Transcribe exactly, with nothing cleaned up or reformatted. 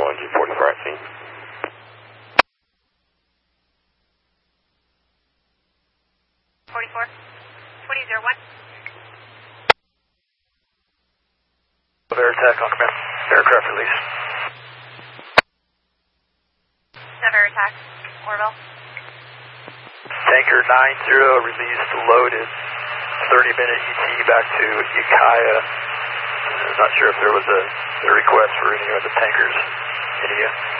one G forty-four at scene. forty-four, twenty oh one. Air attack on command. Aircraft release. Never attack. Orville. Tanker nine zero released, loaded. thirty minute E T back to Ukiah. I'm not sure if there was a, a request for any of the tankers. Any